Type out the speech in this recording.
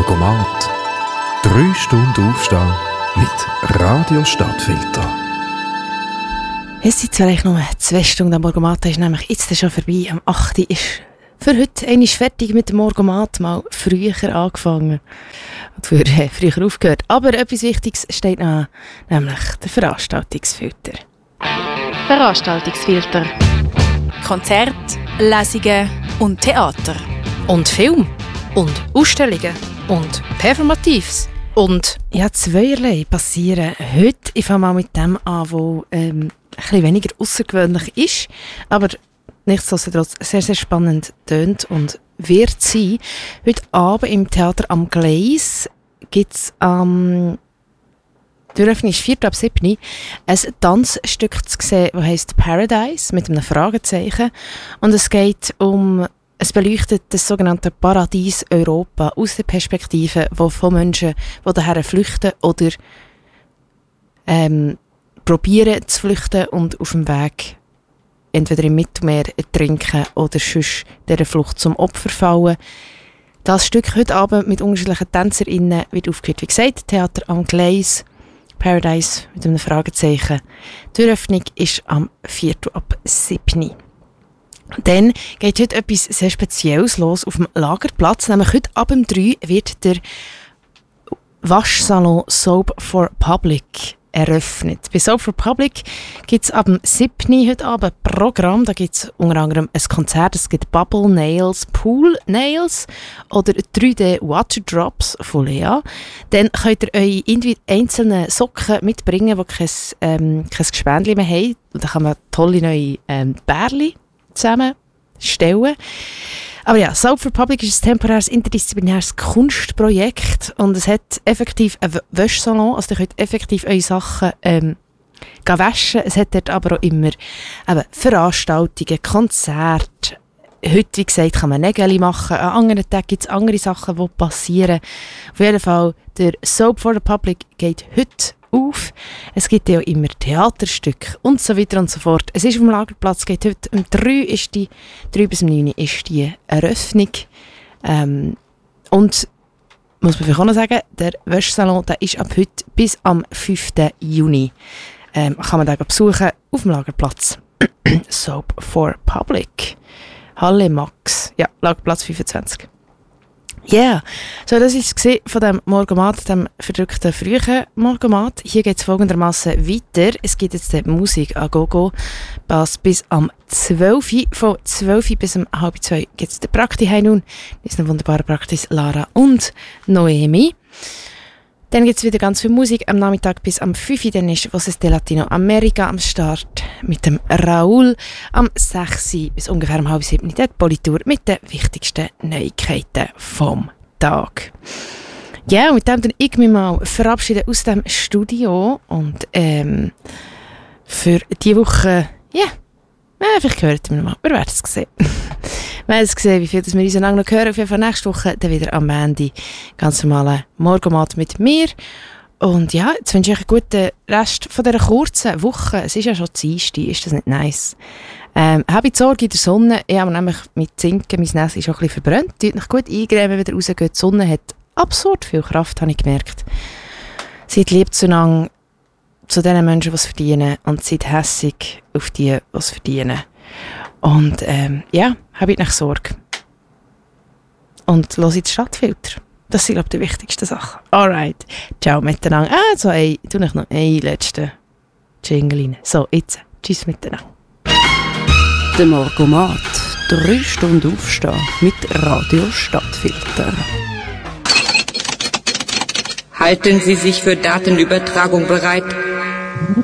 Morgomat. 3 Stunden Aufstehen mit Radio Stadtfilter. Es sind vielleicht nur 2 Stunden. Der Morgomat ist nämlich jetzt schon vorbei. Am 8. ist für heute einmal fertig mit dem Morgomat. Mal früher angefangen. Und früher aufgehört. Aber etwas Wichtiges steht noch, nämlich der Veranstaltungsfilter. Veranstaltungsfilter. Konzerte, Lesungen und Theater. Und Film. Und Ausstellungen. Und Performatives. Und ja, zweierlei passieren heute. Ich fange mal mit dem an, was ein bisschen weniger außergewöhnlich ist, aber nichtsdestotrotz sehr, sehr spannend tönt und wird sein. Heute Abend im Theater am Gleis gibt es die Eröffnung ist 4 ab 7 ein Tanzstück zu sehen, das heisst Paradise, mit einem Fragezeichen. Und es geht um, es beleuchtet das sogenannte Paradies Europa aus der Perspektive von Menschen, die daher flüchten oder probieren zu flüchten und auf dem Weg entweder im Mittelmeer ertrinken oder sonst dieser Flucht zum Opfer fallen. Das Stück heute Abend mit unterschiedlichen TänzerInnen wird aufgeführt. Wie gesagt, Theater am Gleis, Paradise mit einem Fragezeichen. Die Eröffnung ist am 4 ab 7. Dann geht heute etwas sehr Spezielles los auf dem Lagerplatz. Nämlich heute ab 3 wird der Waschsalon Soap for Public eröffnet. Bei Soap for Public gibt es ab 7 heute Abend ein Programm. Da gibt es unter anderem ein Konzert. Es gibt Bubble Nails, Pool Nails oder 3D Water Drops von Lea. Dann könnt ihr eure einzelnen Socken mitbringen, die kein Gespendli mehr haben. Und dann kann man tolle neue Bärli zusammenstellen. Aber ja, Soap for Public ist ein temporäres interdisziplinäres Kunstprojekt und es hat effektiv einen Wäschsalon, also ihr könnt effektiv eure Sachen waschen. Es hat dort aber auch immer Veranstaltungen, Konzerte. Heute, wie gesagt, kann man Nägel machen. An anderen Tagen gibt es andere Sachen, die passieren. Auf jeden Fall, der Soap for the Public geht heute auf. Es gibt ja auch immer Theaterstücke und so weiter und so fort. Es ist auf dem Lagerplatz, geht heute um 3 bis 9 ist die Eröffnung. Und muss man vielleicht auch noch sagen, der Wäschsalon, der ist ab heute bis am 5. Juni. Kann man den besuchen auf dem Lagerplatz. Soap for Public. Halle Max. Ja, Lagerplatz 25. Ja, yeah. So, das ist es von dem Morgomat, dem verdrückten frühen Morgomat. Hier geht es folgendermaßen weiter. Es gibt jetzt die Musik an Gogo bis am 12. Von 12 bis um 1:30 gibt es die Prakti nun. Das ist eine wunderbare Praktis, Lara und Noemi. Dann gibt es wieder ganz viel Musik am Nachmittag bis am 5. Dann ist Voces de Latinoamerica am Start mit dem Raoul. Am 6. bis ungefähr um 6:30 die Politur mit den wichtigsten Neuigkeiten vom Tag. Ja, und mit dem dann ich mich mal verabschieden aus dem Studio. Und für diese Woche, vielleicht hört ihr mich noch mal. Wir werden es sehen. Wir werden es sehen, wie viel wir uns noch hören. Auf jeden Fall nächste Woche dann wieder am Ende ganz normalen Morgomat mit mir. Und ja, jetzt wünsche ich euch einen guten Rest von dieser kurzen Woche. Es ist ja schon Dienstag, ist das nicht nice? Habe ich Sorge in der Sonne. Ich habe nämlich mit Zinken, mein Näschen ist auch ein bisschen verbrannt. Tut noch gut eingrämen, wenn ihr rausgeht. Die Sonne hat absurd viel Kraft, habe ich gemerkt. Sie liebt zueinander zu den Menschen, die es verdienen. Und sie ist hässig auf die, die es verdienen. Und habe ich nicht Sorge. Und höre die Stadtfilter. Das sind, glaube ich, die wichtigsten Sachen. Alright. Ciao miteinander. Tu ich noch einen letzten Jingle rein. So, jetzt. Tschüss miteinander. Der Morgomat. 3 Stunden Aufstehen mit Radio Stadtfilter. Halten Sie sich für Datenübertragung bereit.